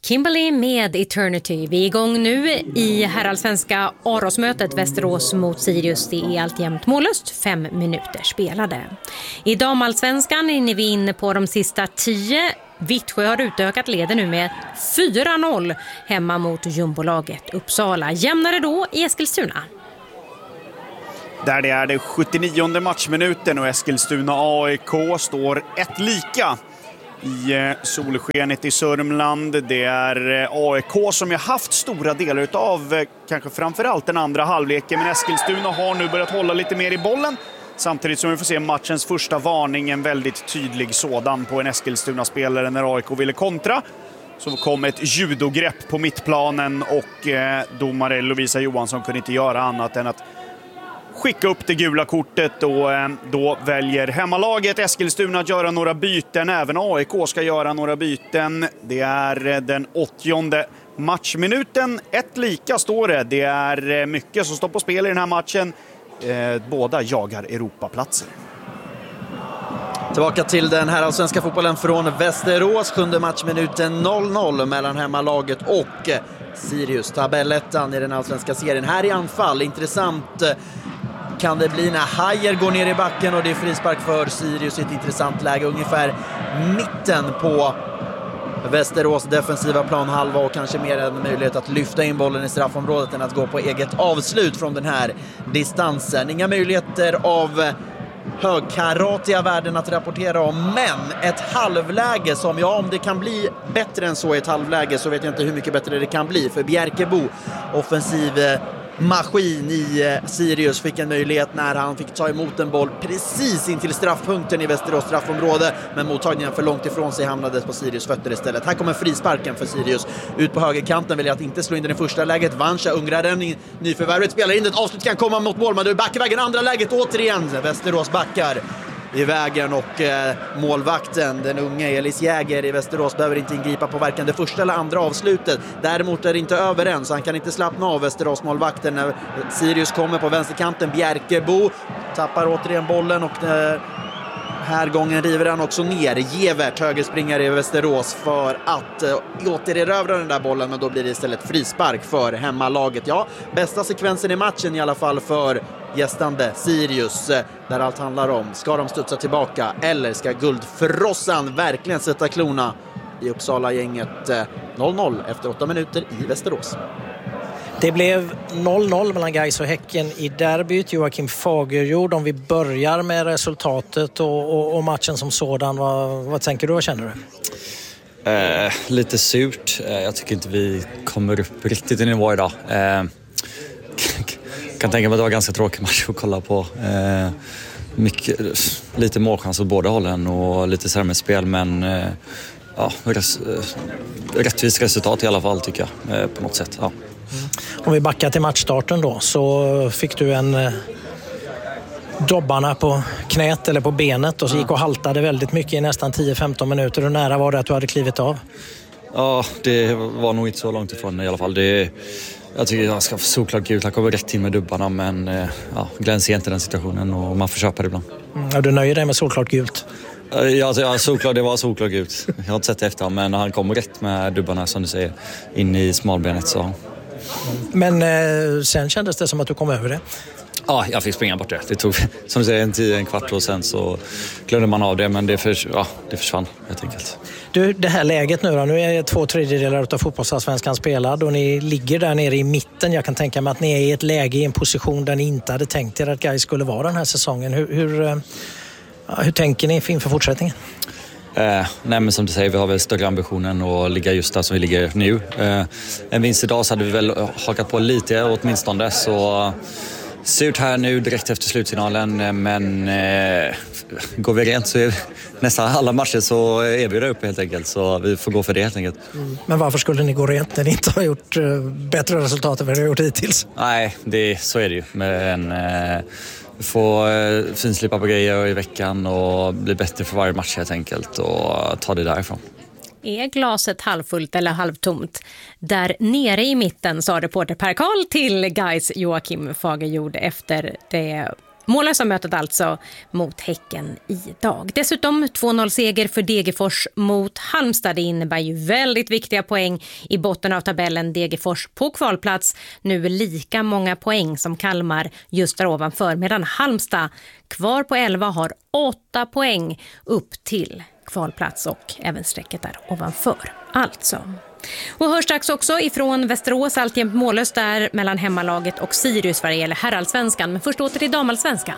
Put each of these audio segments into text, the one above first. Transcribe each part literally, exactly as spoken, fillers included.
Kimberly med Eternity. Vi är igång nu i herrallsvenska Arosmötet Västerås mot Sirius. Det är alltjämt mållöst, fem minuter spelade. I damallsvenskan är vi inne på de sista tio. Vittsjö har utökat leden nu med fyra noll hemma mot jumbolaget Uppsala. Jämnare då i Eskilstuna. Där det är det sjuttionionde matchminuten och Eskilstuna A I K står ett lika i solskenet i Sörmland. Det är A I K som har haft stora delar av kanske framförallt den andra halvleken, men Eskilstuna har nu börjat hålla lite mer i bollen. Samtidigt som vi får se matchens första varning, en väldigt tydlig sådan på en Eskilstuna-spelare när A I K ville kontra. Så kom ett judogrepp på mittplanen och eh, domare Lovisa Johansson kunde inte göra annat än att skicka upp det gula kortet och eh, då väljer hemmalaget Eskilstuna att göra några byten. Även A I K ska göra några byten. Det är eh, den åttionde matchminuten. Ett lika står det. Det är eh, mycket som står på spel i den här matchen. Eh, båda jagar Europaplatser. Tillbaka till den här allsvenska fotbollen från Västerås. Sjunde matchminuten noll noll mellan hemmalaget och Sirius. Tabellettan i den allsvenska serien. Här i anfall, intressant kan det bli när Hajer går ner i backen och det är frispark för Sirius i ett intressant läge. Ungefär mitten på Västerås defensiva planhalva och kanske mer en möjlighet att lyfta in bollen i straffområdet än att gå på eget avslut från den här distansen. Inga möjligheter av högkaratiga värden att rapportera om, men ett halvläge som, ja, om det kan bli bättre än så i ett halvläge så vet jag inte hur mycket bättre det kan bli, för Bjerkebo, offensiv maskin i Sirius, fick en möjlighet när han fick ta emot en boll precis in till straffpunkten i Västerås straffområde, men mottagningen för långt ifrån sig hamnade på Sirius fötter istället. Här kommer frisparken för Sirius ut på högerkanten, vill jag att inte slå in den i första läget. Vanscha ungrar den, nyförvärvet spelar in det, avslut kan komma mot mål, men du backar vägen andra läget återigen. Västerås backar i vägen och eh, målvakten, den unga Elis Jäger i Västerås, behöver inte ingripa på varken det första eller andra avslutet. Däremot är det inte över än, så han kan inte slappna av, Västerås målvakten, när Sirius kommer på vänsterkanten. Bjerkebo tappar återigen bollen och eh, här gången river han också ner Gevert, högerspringare i Västerås, för att eh, återerövra den där bollen, men då blir det istället frispark för hemmalaget. Ja, bästa sekvensen i matchen i alla fall för gästande Sirius, där allt handlar om, ska de studsa tillbaka eller ska guldfrossan verkligen sätta klona i Uppsala-gänget? Noll noll efter åtta minuter i Västerås. Det blev noll noll mellan Gais och Häcken i derbyt. Joakim Fagerjord, om vi börjar med resultatet och, och, och matchen som sådan, vad, vad tänker du, vad känner du? Eh, lite surt. Eh, jag tycker inte vi kommer upp riktigt i nivå idag. Eh, kan tänka mig att det var en ganska tråkig match att kolla på. Eh, mycket, lite målchans åt båda hållen och lite sämre spel, men eh, ja, res, rättvist resultat i alla fall tycker jag, eh, på något sätt. Ja. Mm. Om vi backar till matchstarten då, så fick du en eh, dobbarna på knät eller på benet och så gick och haltade väldigt mycket i nästan tio femton minuter, och nära var det att du hade klivit av? Ja, det var nog inte så långt ifrån i alla fall. Det, jag tycker jag ska få såklart gult. Han kommer rätt in med dubbarna, men ja, Glenn ser inte den situationen och man får köpa det ibland. Mm, ja, du nöjer dig med såklart gult? Ja, ja, såklart, det var såklart gult. Jag har inte sett det efter, men han kommer rätt med dubbarna, som du säger, in i smalbenet. Så. Mm. Men eh, sen kändes det som att du kom över det? Ja, jag fick springa bort det. Det tog, som du säger, en tio, en kvart och sen så glömde man av det, men det, för, ja, det försvann helt enkelt. Du, det här läget nu då, nu är två tredjedelar av fotbollsallsvenskan spelad och ni ligger där nere i mitten. Jag kan tänka mig att ni är i ett läge, i en position där ni inte hade tänkt er att Gais skulle vara den här säsongen. Hur, hur, ja, hur tänker ni inför fortsättningen? Eh, nej, men som du säger, vi har väl större ambitionen att ligga just där som vi ligger nu. Eh, en vinst idag så hade vi väl hakat på lite åtminstone, så surt här nu direkt efter slutsignalen, men eh, går vi rent så är nästan alla matcher så är vi där uppe helt enkelt, så vi får gå för det helt enkelt. Mm. Men varför skulle ni gå rent när ni inte har gjort eh, bättre resultat än vad ni har gjort hittills? Nej, det, så är det ju. Men eh, vi får eh, finslipa på grejer i veckan och bli bättre för varje match helt enkelt och ta det därifrån. Är glaset halvfullt eller halvtomt? Där nere i mitten, sa reporter Per Karl till Gais Joakim Fagerjord efter det Mållösa mötet alltså mot Häcken idag. Dessutom två noll-seger för Degerfors mot Halmstad. Det innebär ju väldigt viktiga poäng i botten av tabellen. Degerfors på kvalplats, nu lika många poäng som Kalmar just där ovanför. Medan Halmstad kvar på elva har åtta poäng upp till kvalplats och även strecket där ovanför. Alltså. Och hörs strax också ifrån Västerås, alltjämt mållöst där mellan hemmalaget och Sirius vad det gäller herrallsvenskan. Men först åter till damallsvenskan.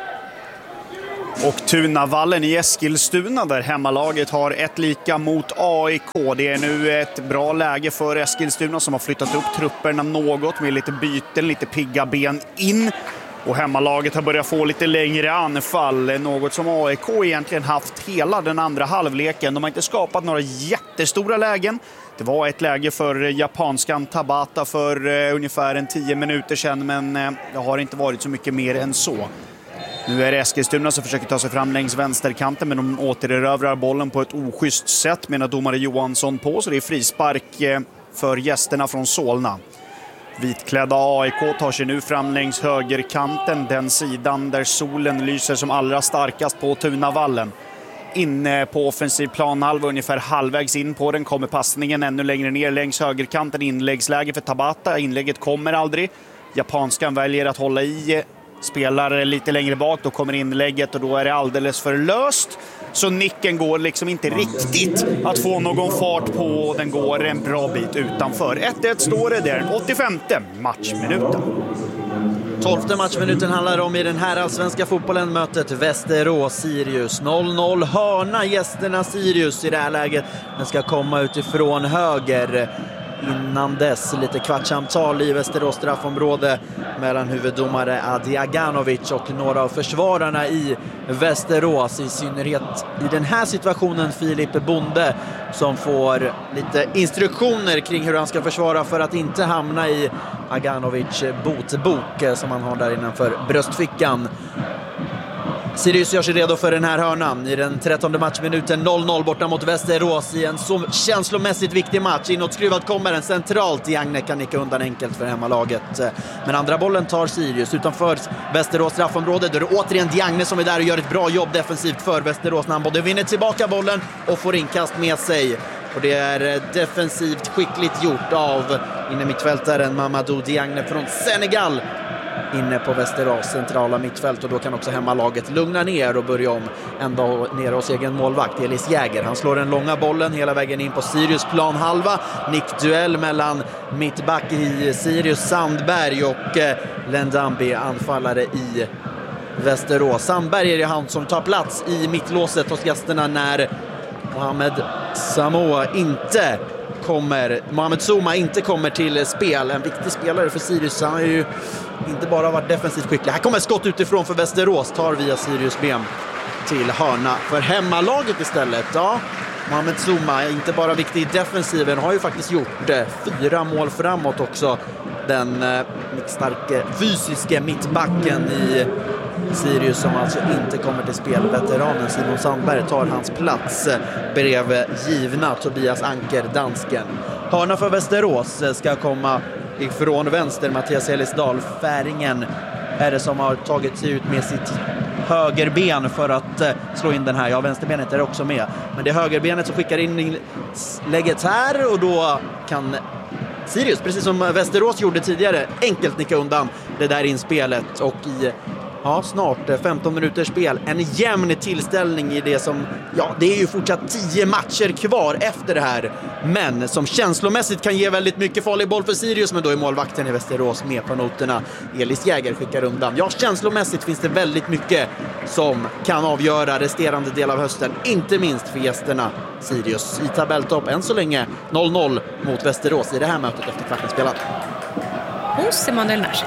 Och Tunavallen i Eskilstuna där hemmalaget har ett lika mot A I K. Det är nu ett bra läge för Eskilstuna som har flyttat upp trupperna något med lite byten, lite pigga ben in. Och hemmalaget har börjat få lite längre anfall, något som A I K egentligen haft hela den andra halvleken. De har inte skapat några jättestora lägen. Det var ett läge för japanskan Tabata för uh, ungefär en tio minuter sedan, men uh, det har inte varit så mycket mer än så. Nu är det Eskilstuna som försöker ta sig fram längs vänsterkanten, men de återerövrar bollen på ett oschysst sätt menar domare Johansson på, så det är frispark uh, för gästerna från Solna. Vitklädda A I K tar sig nu fram längs högerkanten, den sidan där solen lyser som allra starkast på Tunavallen. Inne på offensiv planhalva, ungefär halvvägs in på den, kommer passningen ännu längre ner längs högerkanten. Inläggsläge för Tabata, inlägget kommer aldrig. Japanskan väljer att hålla i, spelar lite längre bak, då kommer inlägget och då är det alldeles för löst. Så nicken går liksom inte riktigt att få någon fart på, och den går en bra bit utanför. ett ett står det där, åttiofemte matchminuten. Tolfte matchminuten handlar om i den här allsvenska fotbollen, mötet Västerås-Sirius. noll noll hörna, gästerna Sirius i det här läget. Den ska komma utifrån höger. Innan dess lite kvartssamtal i Västerås straffområde mellan huvuddomare Adi Aganovic och några av försvararna i Västerås. I synnerhet i den här situationen Filip Bonde som får lite instruktioner kring hur han ska försvara för att inte hamna i Aganovic botbok som han har där innanför bröstfickan. Sirius gör sig redo för den här hörnan i den trettonde matchminuten. noll noll borta mot Västerås i en så känslomässigt viktig match. Inåtskruvat kommer den centralt. Diagne kan nicka undan enkelt för hemmalaget. Men andra bollen tar Sirius utanför Västerås straffområde. Då är det återigen Diagne som är där och gör ett bra jobb defensivt för Västerås när han både vinner tillbaka bollen och får inkast med sig. Och det är defensivt skickligt gjort av inne mittfältaren Mamadou Diagne från Senegal inne på Västerås centrala mittfält, och då kan också hemmalaget lugna ner och börja om ända ner hos egen målvakt Elis Jäger. Han slår den långa bollen hela vägen in på Sirius planhalva. Nickduell mellan mittback i Sirius Sandberg och eh, Lendambi, anfallare i Västerås. Sandberg är det han som tar plats i mittlåset hos gästerna när Mohamed Samoa inte kommer, Mohamed Souma inte kommer till spel. En viktig spelare för Sirius. Han har ju inte bara varit defensivt skicklig. Här kommer ett skott utifrån för Västerås. Tar via Sirius ben till hörna för hemmalaget istället. Ja, Mohamed Souma, inte bara viktig i defensiven, har ju faktiskt gjort eh, fyra mål framåt också. Den eh, starka fysiska mittbacken i Sirius som alltså inte kommer till spel. Veteranen Simon Sandberg tar hans plats bredvid givna Tobias Anker, dansken. Hörna för Västerås ska komma ifrån vänster. Mattias Elisdal, färingen, är det som har tagit sig ut med sitt högerben för att slå in den här. Ja, vänsterbenet är också med. Men det är högerbenet som skickar in lägget här, och då kan Sirius, precis som Västerås gjorde tidigare, enkelt nicka undan det där inspelet. Och i ja, snart femton minuters spel, en jämn tillställning i det som, ja, det är ju fortsatt tio matcher kvar efter det här, men som känslomässigt kan ge väldigt mycket farlig boll för Sirius. Men då är målvakten i Västerås med på noterna. Elis Jäger skickar undan. Ja, känslomässigt finns det väldigt mycket som kan avgöra resterande del av hösten, inte minst för gästerna Sirius i tabelltopp. Än så länge noll noll mot Västerås i det här mötet efter kvarten spelad. Hos Emanuel Närset.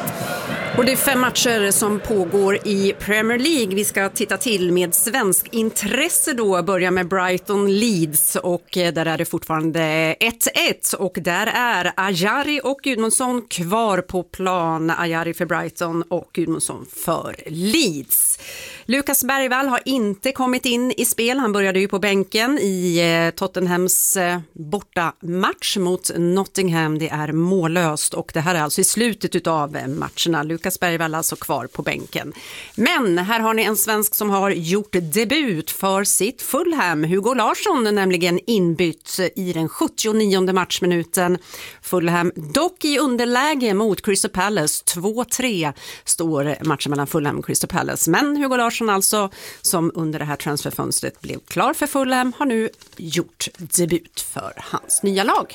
Och det är fem matcher som pågår i Premier League. Vi ska titta till med svensk intresse då. Börja med Brighton Leeds, och där är det fortfarande ett ett. Och där är Ajari och Gudmundsson kvar på plan. Ajari för Brighton och Gudmundsson för Leeds. Lukas Bergvall har inte kommit in i spel. Han började ju på bänken i Tottenhams bortamatch mot Nottingham. Det är mållöst, och det här är alltså i slutet av matcherna. Lukas Bergvall alltså kvar på bänken. Men här har ni en svensk som har gjort debut för sitt Fulham. Hugo Larsson är nämligen inbytt i den sjuttionionde matchminuten. Fulham dock i underläge mot Crystal Palace. två tre står matchen mellan Fulham och Crystal Palace. Men Hugo Larsson alltså, som under det här transferfönstret blev klar för Fulham, har nu gjort debut för hans nya lag.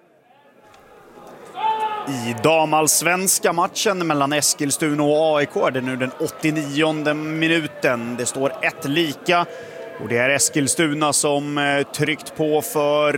I damallsvenska matchen mellan Eskilstuna och A I K är det nu den åttionionde minuten. Det står ett lika och det är Eskilstuna som tryckt på för